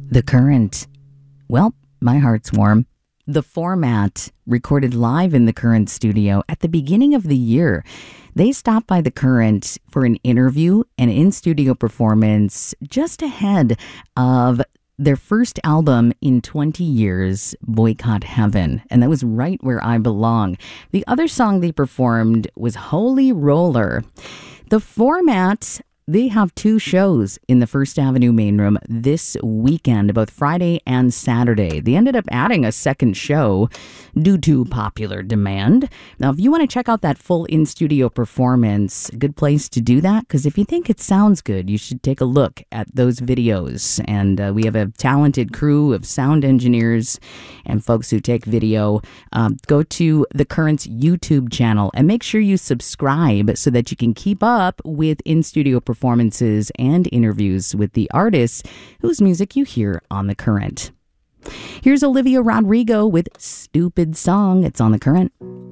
The Current. Well, my heart's warm. The Format, recorded live in the Current studio at the beginning of the year. They stopped by the Current for an interview and in-studio performance just ahead of their first album in 20 years, Boycott Heaven. And that was right where I belong. The other song they performed was Holy Roller. The Format, they have two shows in the First Avenue Main Room this weekend, both Friday and Saturday. They ended up adding a second show due to popular demand. Now, if you want to check out that full in-studio performance, a good place to do that, because if you think it sounds good, you should take a look at those videos. And we have a talented crew of sound engineers and folks who take video. Go to the Current's YouTube channel and make sure you subscribe so that you can keep up with in-studio performances and interviews with the artists whose music you hear on The Current. Here's Olivia Rodrigo with Stupid Song. It's on The Current.